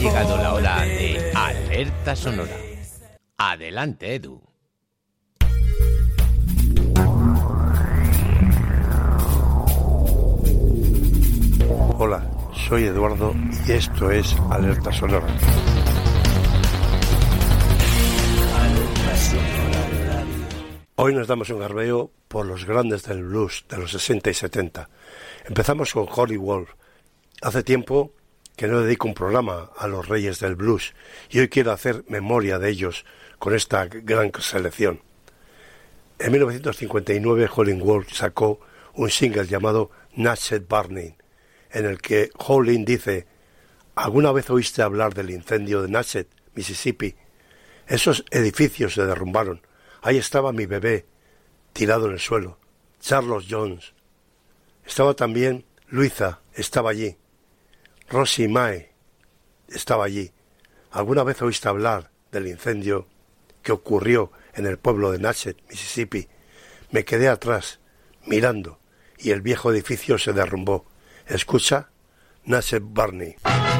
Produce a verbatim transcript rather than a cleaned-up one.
llegado la hora de Alerta Sonora. Adelante, Edu. Hola, soy Eduardo y esto es Alerta Sonora. Hoy nos damos un garbeo por los grandes del blues de los sesenta y setenta. Empezamos con Howlin' Wolf. Hace tiempo que no dedico un programa a los reyes del blues y hoy quiero hacer memoria de ellos con esta gran selección. En mil novecientos cincuenta y nueve Howlin' Wolf sacó un single llamado Natchez Burning, en el que Howlin' dice: ¿alguna vez oíste hablar del incendio de Natchez, Mississippi? Esos edificios se derrumbaron. Ahí estaba mi bebé, tirado en el suelo. Charles Jones. Estaba también Luisa, estaba allí. Rosie Mae estaba allí. ¿Alguna vez oíste hablar del incendio que ocurrió en el pueblo de Natchez, Mississippi? Me quedé atrás, mirando, y el viejo edificio se derrumbó. Escucha, Natchez Burning.